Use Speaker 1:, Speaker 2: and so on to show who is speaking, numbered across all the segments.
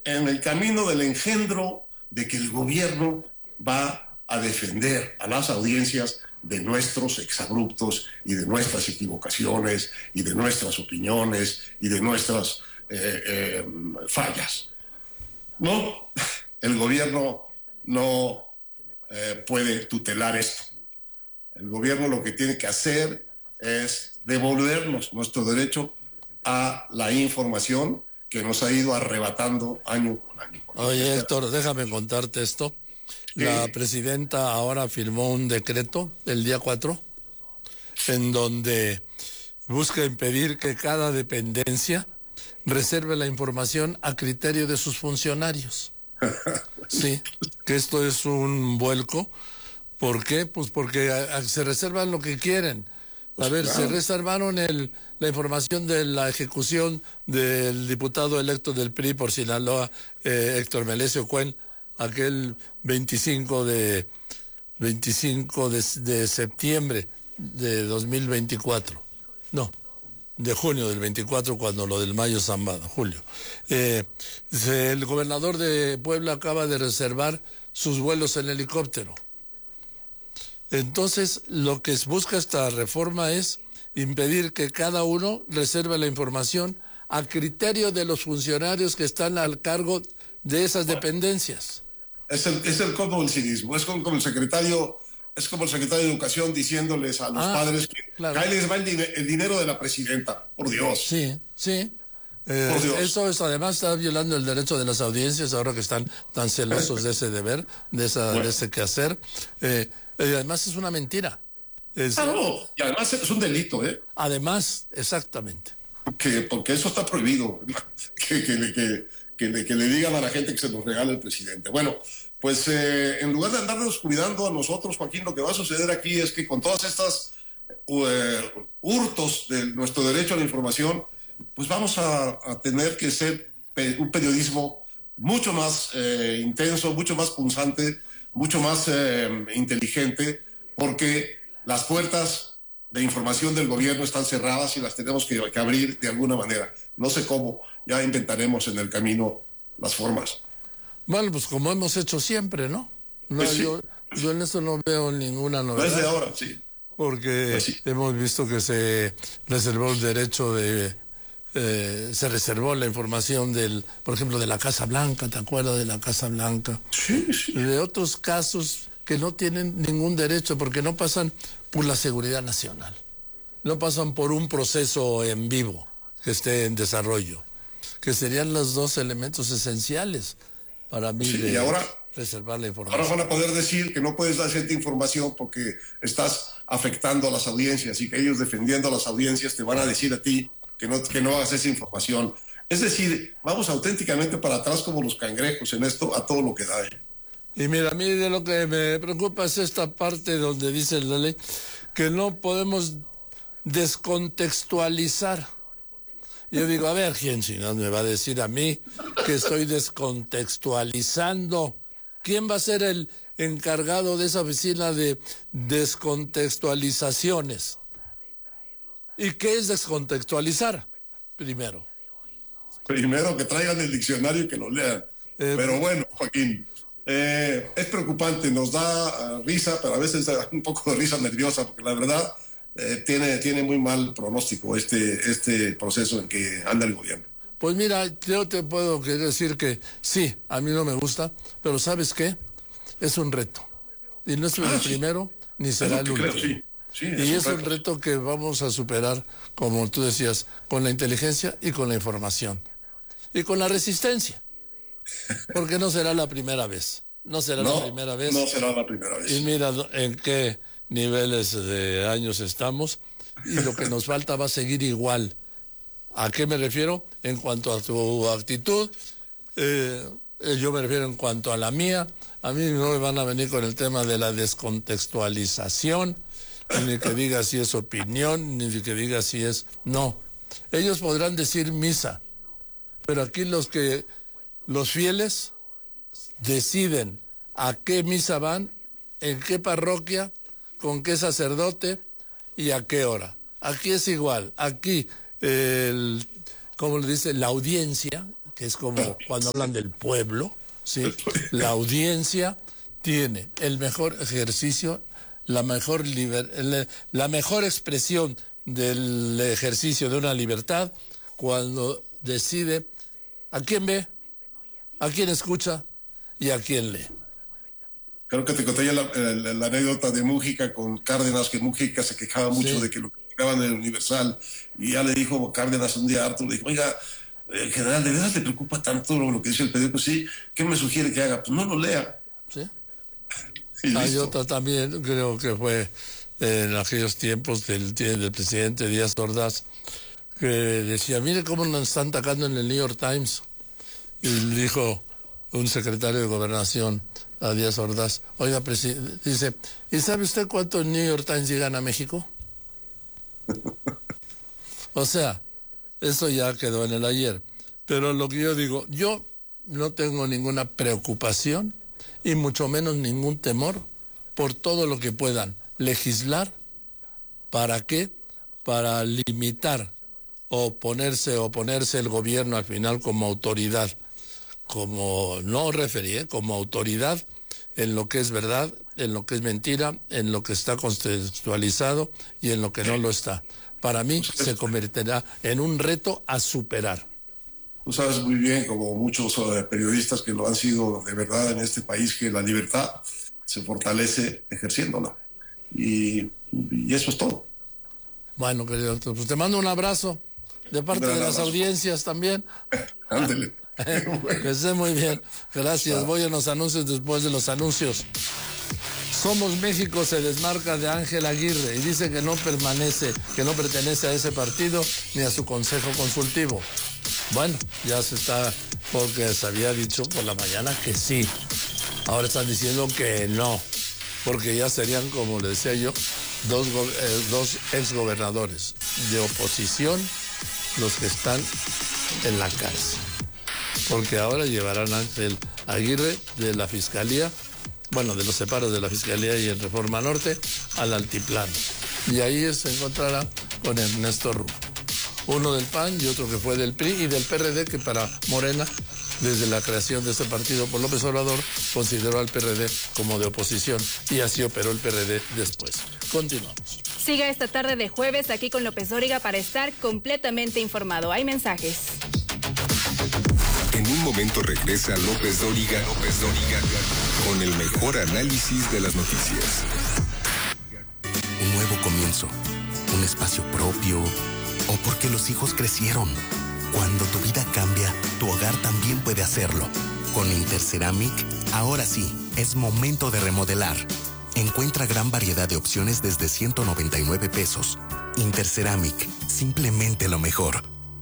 Speaker 1: en el camino del engendro de que el gobierno va a defender a las audiencias de nuestros exabruptos y de nuestras equivocaciones y de nuestras opiniones y de nuestras fallas. No, el gobierno no puede tutelar esto. El gobierno lo que tiene que hacer es devolvernos nuestro derecho a la información que nos ha ido arrebatando año con año.
Speaker 2: Oye, Héctor, déjame contarte esto. La presidenta ahora firmó un decreto el día 4 en donde busca impedir que cada dependencia reserve la información a criterio de sus funcionarios. Sí, que esto es un vuelco. ¿Por qué? Pues porque se reservan lo que quieren. A ver, claro. Se reservaron la información de la ejecución del diputado electo del PRI por Sinaloa, Héctor Melesio Cuen, aquel 25 de septiembre de 2024. No, de junio del 24, cuando lo del Mayo Zambada, julio. El gobernador de Puebla acaba de reservar sus vuelos en helicóptero. Entonces, lo que busca esta reforma es impedir que cada uno reserve la información a criterio de los funcionarios que están al cargo de esas dependencias.
Speaker 1: Es el colmo del cinismo. Es como el secretario de Educación diciéndoles a los padres que claro, ahí les va el dinero de la presidenta. Por Dios.
Speaker 2: Sí, sí. Eso además está violando el derecho de las audiencias ahora que están tan celosos de ese deber, de ese quehacer. Además es una mentira.
Speaker 1: No, y además es un delito, ¿eh?
Speaker 2: Además, exactamente.
Speaker 1: Porque eso está prohibido, que le digan a la gente que se nos regala el presidente. Bueno, pues en lugar de andarnos cuidando a nosotros, Joaquín, lo que va a suceder aquí es que con todas estas hurtos de nuestro derecho a la información, pues vamos a tener que ser un periodismo mucho más intenso, mucho más punzante, mucho más inteligente, porque las puertas de información del gobierno están cerradas y las tenemos que abrir de alguna manera. No sé cómo, ya inventaremos en el camino las formas.
Speaker 2: Bueno, pues como hemos hecho siempre, ¿no?
Speaker 1: Pues sí.
Speaker 2: Yo en eso no veo ninguna novedad.
Speaker 1: No es de ahora, sí.
Speaker 2: Porque pues sí, hemos visto que se reservó el derecho se reservó la información por ejemplo, de la Casa Blanca, ¿te acuerdas de la Casa Blanca?
Speaker 1: Sí, sí.
Speaker 2: Y de otros casos que no tienen ningún derecho porque no pasan por la seguridad nacional, no pasan por un proceso en vivo que esté en desarrollo, que serían los dos elementos esenciales para mí de reservar la información.
Speaker 1: Ahora van a poder decir que no puedes dar cierta información porque estás afectando a las audiencias y que ellos defendiendo a las audiencias te van a decir a ti que no hagas esa información. Es decir, vamos auténticamente para atrás como los cangrejos en esto, a todo lo que da.
Speaker 2: Y mira, a mí de lo que me preocupa es esta parte donde dice la ley que no podemos descontextualizar. Yo digo, a ver, ¿quién si no me va a decir a mí que estoy descontextualizando? ¿Quién va a ser el encargado de esa oficina de descontextualizaciones? ¿Y qué es descontextualizar? Primero
Speaker 1: que traigan el diccionario y que lo lean. Pero bueno, Joaquín, es preocupante, nos da risa, pero a veces da un poco de risa nerviosa, porque la verdad tiene muy mal pronóstico este proceso en que anda el gobierno.
Speaker 2: Pues mira, yo te puedo decir que sí, a mí no me gusta, pero ¿sabes qué? Es un reto. Y no es el primero, ni será el último.
Speaker 1: Creo, sí. Sí,
Speaker 2: y es un reto que vamos a superar, como tú decías, con la inteligencia y con la información. Y con la resistencia. Porque no será la primera vez. No será la primera vez.
Speaker 1: No será la primera vez.
Speaker 2: Y mira en qué niveles de años estamos. Y lo que nos falta va a seguir igual. ¿A qué me refiero? En cuanto a tu actitud, yo me refiero en cuanto a la mía. A mí no me van a venir con el tema de la descontextualización, ni que diga si es opinión, ni que diga si es... No, ellos podrán decir misa, pero aquí los fieles deciden a qué misa van, en qué parroquia, con qué sacerdote y a qué hora. Aquí es igual, aquí, como le dice, la audiencia, que es como cuando hablan del pueblo, ¿sí? La audiencia tiene el mejor ejercicio, la mejor expresión del ejercicio de una libertad cuando decide a quién ve, a quién escucha y a quién lee.
Speaker 1: Creo que te conté ya la anécdota de Mújica con Cárdenas, que Mújica se quejaba mucho de que lo criticaban en el Universal, y ya le dijo Cárdenas un día a Arturo, le dijo, oiga, general, ¿de verdad te preocupa tanto lo que dice el periódico? Sí, ¿qué me sugiere que haga? Pues no lo lea.
Speaker 2: Sí. Hay otra también, creo que fue en aquellos tiempos del presidente Díaz Ordaz, que decía, mire cómo nos están atacando en el New York Times. Y dijo un secretario de Gobernación a Díaz Ordaz, oiga, dice, ¿y sabe usted cuánto el New York Times llegan a México? O sea, eso ya quedó en el ayer. Pero lo que yo digo, yo no tengo ninguna preocupación y mucho menos ningún temor por todo lo que puedan legislar. ¿Para qué? Para limitar o oponerse el gobierno al final como autoridad, como no referí, como autoridad en lo que es verdad, en lo que es mentira, en lo que está contextualizado y en lo que no lo está. Para mí se convertirá en un reto a superar.
Speaker 1: Tú sabes muy bien, como muchos periodistas que lo han sido de verdad en este país, que la libertad se fortalece ejerciéndola. Y eso es todo.
Speaker 2: Bueno, querido doctor, pues te mando un abrazo de parte de las audiencias también.
Speaker 1: Ándele.
Speaker 2: Que esté muy bien. Gracias. Voy a los anuncios después de los anuncios. Somos México se desmarca de Ángel Aguirre y dice que no pertenece a ese partido ni a su consejo consultivo. Bueno, ya se está, porque se había dicho por la mañana que sí. Ahora están diciendo que no, porque ya serían, como le decía yo, dos exgobernadores de oposición los que están en la cárcel. Porque ahora llevarán a Ángel Aguirre de la Fiscalía, bueno, de los separos de la Fiscalía y en Reforma Norte, al Altiplano. Y ahí se encontrará con Ernesto Rubio. Uno del PAN y otro que fue del PRI y del PRD, que para Morena, desde la creación de este partido por López Obrador, consideró al PRD como de oposición, y así operó el PRD después. Continuamos.
Speaker 3: Siga esta tarde de jueves aquí con López Dóriga para estar completamente informado. Hay mensajes.
Speaker 4: En un momento regresa López Dóriga, con el mejor análisis de las noticias.
Speaker 5: Un nuevo comienzo, un espacio propio, o porque los hijos crecieron. Cuando tu vida cambia, tu hogar también puede hacerlo. Con Interceramic, ahora sí, es momento de remodelar. Encuentra gran variedad de opciones desde 199 pesos. Interceramic, simplemente lo mejor.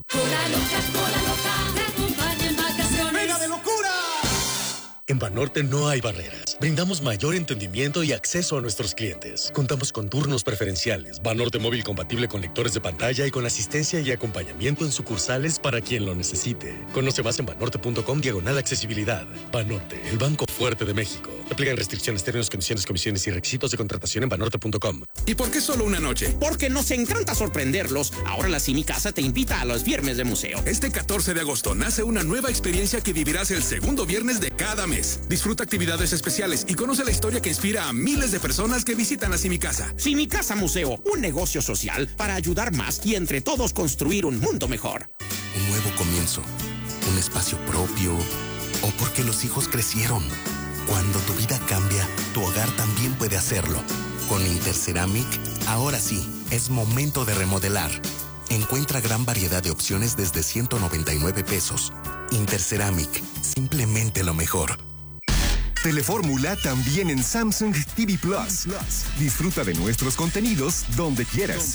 Speaker 6: En Banorte no hay barreras. Brindamos mayor entendimiento y acceso a nuestros clientes. Contamos con turnos preferenciales, Banorte móvil compatible con lectores de pantalla y con asistencia y acompañamiento en sucursales para quien lo necesite. Conoce más en banorte.com/accesibilidad. Banorte, el banco fuerte de México. Aplican restricciones, términos, condiciones, comisiones y requisitos de contratación en banorte.com.
Speaker 7: ¿Y por qué solo una noche? Porque nos encanta sorprenderlos. Ahora la Simi Casa te invita a los viernes de museo.
Speaker 8: Este 14 de agosto nace una nueva experiencia que vivirás el segundo viernes de cada mes. Disfruta actividades especiales y conoce la historia que inspira a miles de personas que visitan la Simi Casa.
Speaker 7: Simi Casa Museo, un negocio social para ayudar más y entre todos construir un mundo mejor.
Speaker 5: Un nuevo comienzo, un espacio propio, o porque los hijos crecieron. Cuando tu vida cambia, tu hogar también puede hacerlo. Con Interceramic, ahora sí, es momento de remodelar. Encuentra gran variedad de opciones desde 199 pesos. Interceramic, simplemente lo mejor.
Speaker 9: Telefórmula también en Samsung TV Plus. Disfruta de nuestros contenidos donde quieras.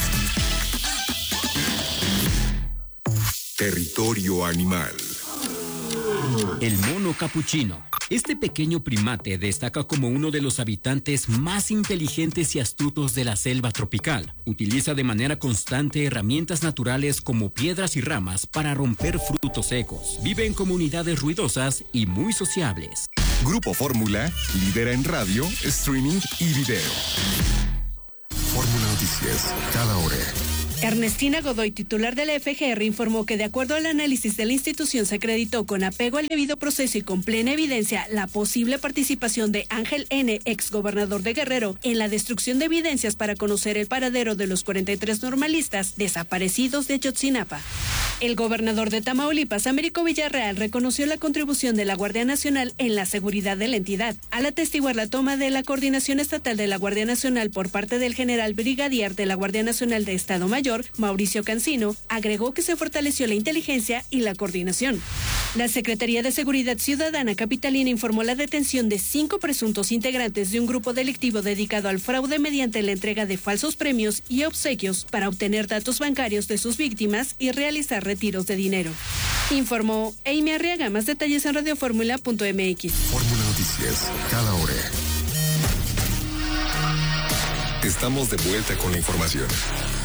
Speaker 4: Territorio animal.
Speaker 10: El mono capuchino. Este pequeño primate destaca como uno de los habitantes más inteligentes y astutos de la selva tropical. Utiliza de manera constante herramientas naturales como piedras y ramas para romper frutos secos. Vive en comunidades ruidosas y muy sociables.
Speaker 9: Grupo Fórmula lidera en radio, streaming y video.
Speaker 4: Fórmula Noticias, cada hora
Speaker 11: Ernestina Godoy, titular de la FGR, informó que de acuerdo al análisis de la institución se acreditó con apego al debido proceso y con plena evidencia la posible participación de Ángel N., exgobernador de Guerrero, en la destrucción de evidencias para conocer el paradero de los 43 normalistas desaparecidos de Ayotzinapa. El gobernador de Tamaulipas, Américo Villarreal, reconoció la contribución de la Guardia Nacional en la seguridad de la entidad, al atestiguar la toma de la coordinación estatal de la Guardia Nacional por parte del general brigadier de la Guardia Nacional de Estado Mayor, Mauricio Cancino. Agregó que se fortaleció la inteligencia y la coordinación. La Secretaría de Seguridad Ciudadana capitalina informó la detención de 5 presuntos integrantes de un grupo delictivo dedicado al fraude mediante la entrega de falsos premios y obsequios para obtener datos bancarios de sus víctimas y realizar retiros de dinero. Informó Amy Arriaga. Más detalles en radioformula.mx.
Speaker 4: Fórmula Noticias, cada hora. Estamos de vuelta con la información.